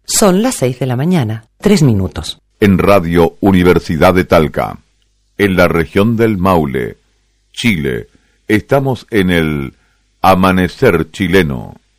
Son las 6 de la mañana, 3 minutos. En Radio Universidad de Talca, en la región del Maule, Chile, estamos en el Amanecer Chileno.